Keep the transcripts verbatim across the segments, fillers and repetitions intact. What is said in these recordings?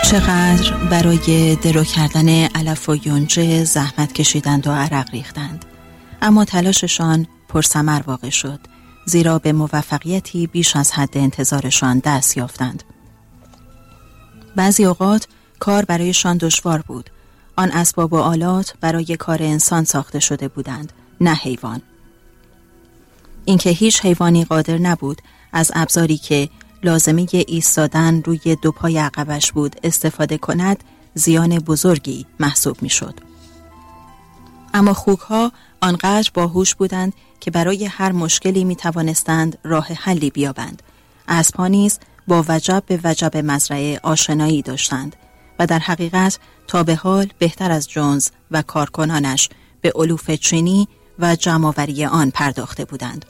چقدر برای درو کردن علف و یونجه زحمت کشیدند و عرق ریختند، اما تلاششان پرثمر واقع شد، زیرا به موفقیتی بیش از حد انتظارشان دست یافتند. بعضی اوقات کار برایشان دشوار بود. آن اسباب و آلات برای کار انسان ساخته شده بودند، نه حیوان. اینکه هیچ حیوانی قادر نبود از ابزاری که لازمه ایستادن روی دو پای عقبش بود استفاده کند، زیان بزرگی محسوب می شد. اما خوک‌ها آنقدر باهوش بودند که برای هر مشکلی می توانستند راه حلی بیابند. اسب‌ها نیز با وجب به وجب مزرعه آشنایی داشتند و در حقیقت تا به حال بهتر از جونز و کارکنانش به علوف چینی و جمع‌آوری آن پرداخته بودند.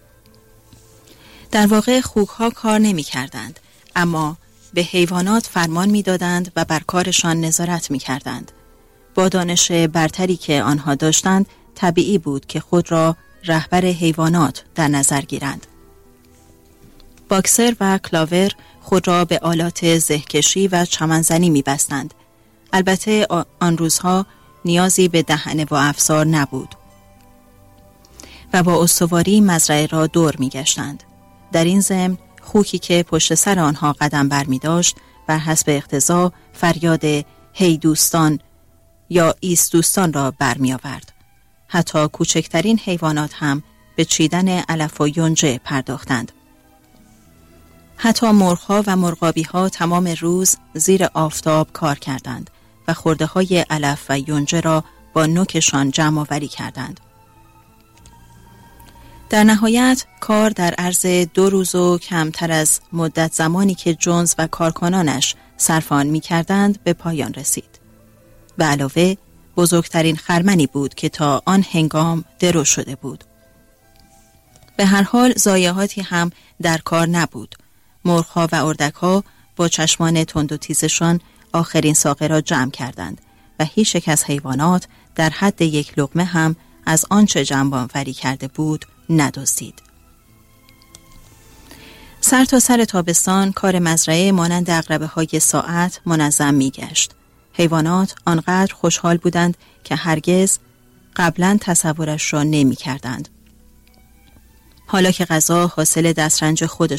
در واقع خوک‌ها کار نمی کردند، اما به حیوانات فرمان می دادند و بر کارشان نظارت می کردند. با دانش برتری که آنها داشتند، طبیعی بود که خود را رهبر حیوانات در نظر گیرند. باکسر و کلاور خود را به آلات زهکشی و چمنزنی می بستند. البته آن روزها نیازی به دهنه و افسار نبود و با استواری مزرعه را دور می گشتند. در این ضمن خوکی که پشت سر آنها قدم بر می داشت بر حسب اقتضا فریاد هی دوستان یا ایست دوستان را بر می آورد. حتی کوچکترین حیوانات هم به چیدن علف و یونجه پرداختند. حتی مرغ‌ها و مرغابی‌ها تمام روز زیر آفتاب کار کردند و خرده های علف و یونجه را با نوکشان جمع آوری کردند. در نهایت کار در عرض دو روز و کمتر از مدت زمانی که جونز و کارکنانش صرف آن می کردند به پایان رسید. به علاوه بزرگترین خرمنی بود که تا آن هنگام درو شده بود. به هر حال ضایعاتی هم در کار نبود. مرغ‌ها و اردک‌ها با چشمان تند و تیزشان آخرین ساقه را جمع کردند و هیچ یک از حیوانات در حد یک لقمه هم از آنچه جمع‌آوری کرده بود ندزدید. سر تا سر تابستان کار مزرعه مانند عقربه‌های ساعت منظم می‌گشت. حیوانات آنقدر خوشحال بودند که هرگز قبلاً تصورش را نمی‌کردند. حالا که غذا حاصل دسترنج خودشان